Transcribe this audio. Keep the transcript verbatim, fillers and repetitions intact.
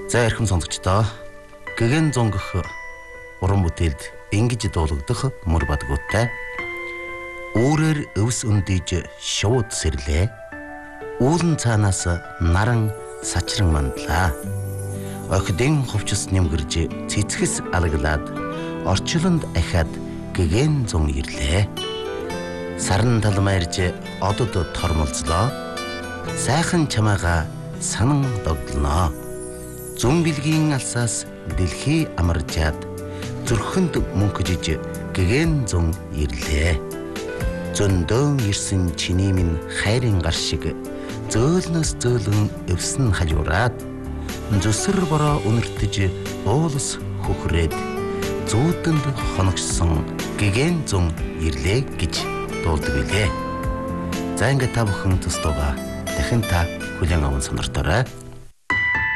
За эрхэм сонсогчдоо гэгэн зунгах уран бүтээлд ингэж дуулагдах мөр бадгуудтай өөрөөр өвс өндийж шууд сэрлээ үүлэн цаанаас наран сачран мандлаа охидын хувцас нэмгэрж цэцгэс алаглаад орчлонд ахаад гэгэн зун ирлээ сарн талмаарж одод тормолцлоо сайхан чамаага санан догдлоо зүүн билгийн алсаас дэлхий амарчаад зүрхэнд мөнхөжиж гэгэн зун ирлээ зөндөөн ирсэн чиний минь хайрын гар шиг зөөлнөс зөөлөн өвсөн хажуураад зүсэр бороо үнэртэж уулс хөхрээд зүүдэнд хоногсон гэгэн зун ирлээ гэж дуулдаг билээ. За ингээд та бүхэн төстөгөө дахин та хүлээн аван сонирторой.